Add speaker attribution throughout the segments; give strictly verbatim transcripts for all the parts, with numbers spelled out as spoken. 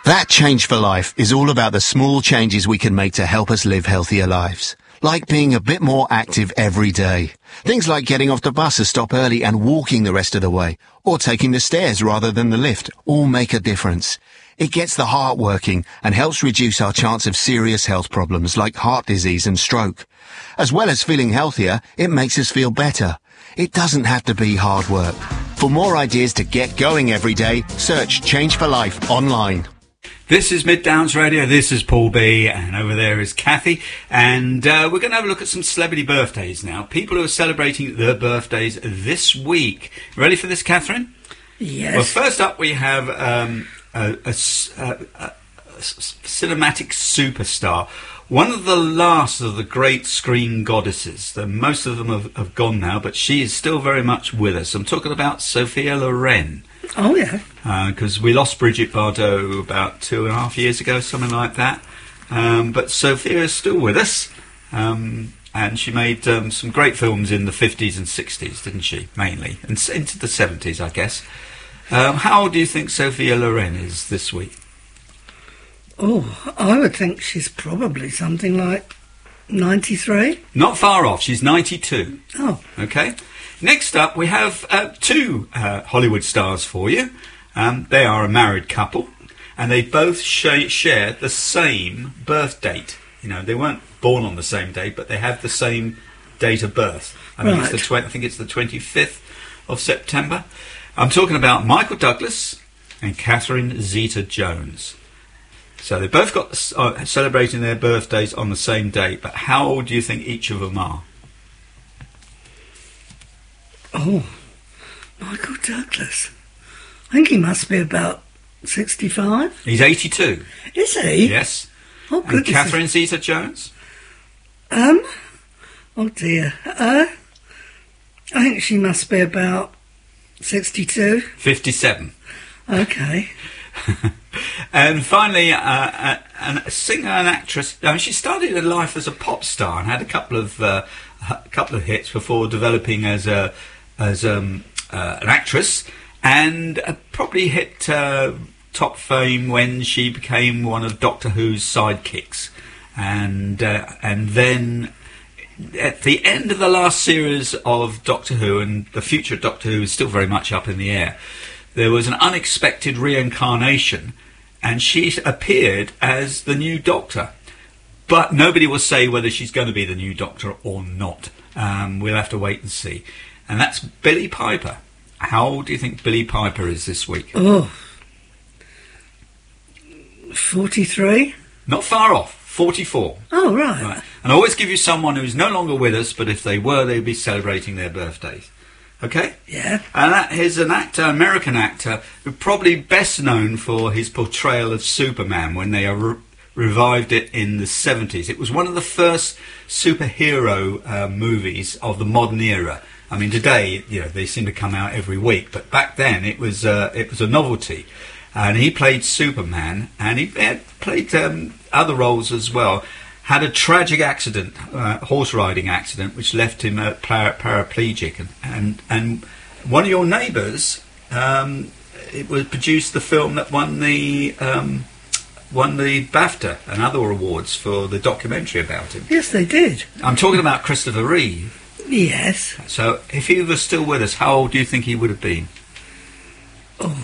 Speaker 1: That Change for Life is all about the small changes we can make to help us live healthier lives. Like being a bit more active every day. Things like getting off the bus a stop early and walking the rest of the way, or taking the stairs rather than the lift, all make a difference. It gets the heart working and helps reduce our chance of serious health problems like heart disease and stroke. As well as feeling healthier, it makes us feel better. It doesn't have to be hard work. For more ideas to get going every day, search Change for Life online.
Speaker 2: This is Mid Downs Radio, this is Paul B, and over there is Kathy, and uh, we're going to have a look at some celebrity birthdays now. People who are celebrating their birthdays this week. Ready for this, Catherine?
Speaker 3: Yes.
Speaker 2: Well, first up we have um, a, a, a, a cinematic superstar, one of the last of the great screen goddesses. The, most of them have, have gone now, but she is still very much with us. I'm talking about Sophia Loren.
Speaker 3: Oh, yeah.
Speaker 2: Because uh, we lost Brigitte Bardot about two and a half years ago, something like that. Um, but Sophia is still with us. Um, and she made um, some great films in the fifties and sixties, didn't she, mainly? And into the seventies, I guess. Um, how old do you think Sophia Loren is this week?
Speaker 3: Oh, I would think she's probably something like ninety-three.
Speaker 2: Not far off. She's ninety-two.
Speaker 3: Oh.
Speaker 2: Okay. Next up, we have uh, two uh, Hollywood stars for you. Um, they are a married couple, and they both sh- share the same birth date. You know, they weren't born on the same day, but they have the same date of birth. I think,
Speaker 3: right.
Speaker 2: it's the tw- I think it's the twenty-fifth of September. I'm talking about Michael Douglas and Catherine Zeta-Jones. So they both got uh, celebrating their birthdays on the same date, but how old do you think each of them are?
Speaker 3: Oh, Michael Douglas. I think he must be about sixty-five.
Speaker 2: He's eighty-two.
Speaker 3: Is he?
Speaker 2: Yes.
Speaker 3: Oh,
Speaker 2: and
Speaker 3: goodness.
Speaker 2: Catherine Zeta-Jones?
Speaker 3: Um, oh dear. Uh, I think she must be about sixty-two.
Speaker 2: fifty-seven.
Speaker 3: Okay.
Speaker 2: And finally, uh, a, a singer and actress. I mean, she started her life as a pop star and had a couple of uh, a couple of hits before developing as a as um, uh, an actress, and uh, probably hit uh, top fame when she became one of Doctor Who's sidekicks, and uh, and then at the end of the last series of Doctor Who, and the future of Doctor Who is still very much up in the air. There was an unexpected reincarnation, and she appeared as the new Doctor. But nobody will say whether she's going to be the new Doctor or not. Um, we'll have to wait and see. And that's Billie Piper. How old do you think Billie Piper is this week?
Speaker 3: Oh, forty-three?
Speaker 2: Not far off. forty-four.
Speaker 3: Oh, right.
Speaker 2: Right. And I always give you someone who's no longer with us, but if they were, they'd be celebrating their birthdays. Okay?
Speaker 3: Yeah.
Speaker 2: And that is an actor, American actor, who probably best known for his portrayal of Superman when they re- revived it in the seventies. It was one of the first superhero uh, movies of the modern era. I mean, today, you know, they seem to come out every week, but back then it was uh, it was a novelty. And he played Superman, and he had played um, other roles as well. Had a tragic accident, uh, horse riding accident, which left him uh, para- paraplegic. And, and and one of your neighbours, um, it was produced the film that won the um, won the BAFTA and other awards for the documentary about him.
Speaker 3: Yes, they did.
Speaker 2: I'm talking about Christopher Reeve.
Speaker 3: Yes.
Speaker 2: So if he was still with us, how old do you think he would have been?
Speaker 3: Oh,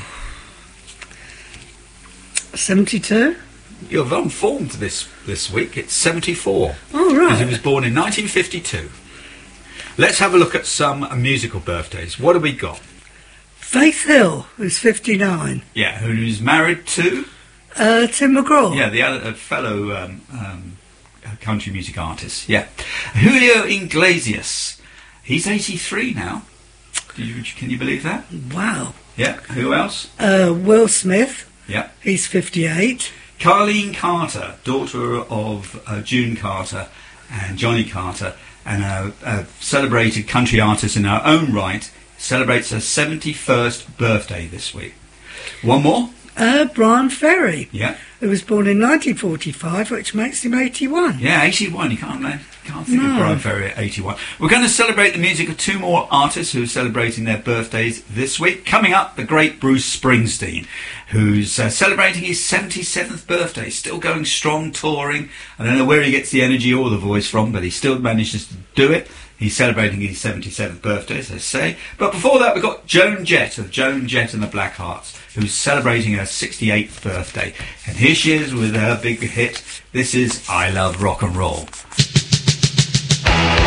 Speaker 3: seventy-two?
Speaker 2: You're well informed this this week. It's seventy-four.
Speaker 3: Oh, right.
Speaker 2: Because he was born in nineteen fifty-two. Let's have a look at some musical birthdays. What have we got?
Speaker 3: Faith Hill, who's fifty-nine.
Speaker 2: Yeah, who's married to?
Speaker 3: Uh, Tim McGraw.
Speaker 2: Yeah, the other uh, fellow um, um, country music artist. Yeah. Julio Iglesias. He's eighty-three now. Do you, can you believe that?
Speaker 3: Wow.
Speaker 2: Yeah. Who else?
Speaker 3: Uh, Will Smith.
Speaker 2: Yeah.
Speaker 3: He's fifty-eight.
Speaker 2: Carlene Carter, daughter of uh, June Carter and Johnny Carter, and a, a celebrated country artist in her own right, celebrates her seventy-first birthday this week. One more?
Speaker 3: Uh, Brian Ferry.
Speaker 2: Yeah.
Speaker 3: who was born in nineteen forty-five, which makes him eighty-one.
Speaker 2: Yeah, eighty-one. You can't, you can't think
Speaker 3: No.
Speaker 2: of Brian Ferry at eighty-one. We're going to celebrate the music of two more artists who are celebrating their birthdays this week. Coming up, the great Bruce Springsteen, who's uh, celebrating his seventy-seventh birthday, still going strong, touring. I don't know where he gets the energy or the voice from, but he still manages to do it. He's celebrating his seventy-seventh birthday, as I say. But before that, we've got Joan Jett of Joan Jett and the Blackhearts, who's celebrating her sixty-eighth birthday. And here she is with her big hit. This is I Love Rock and Roll.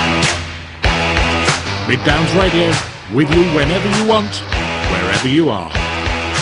Speaker 4: Mid Downs Radio, with you whenever you want, wherever you are.